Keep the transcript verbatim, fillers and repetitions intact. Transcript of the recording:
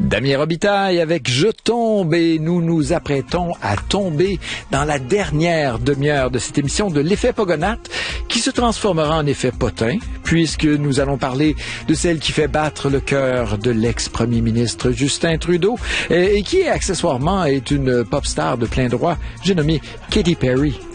Damien Robitaille avec Je tombe et nous nous apprêtons à tomber dans la dernière demi-heure de cette émission de l'effet Pogonatte qui se transformera en effet Potin puisque nous allons parler de celle qui fait battre le cœur de l'ex-premier ministre Justin Trudeau et qui accessoirement est une pop star de plein droit, j'ai nommé Katy Perry.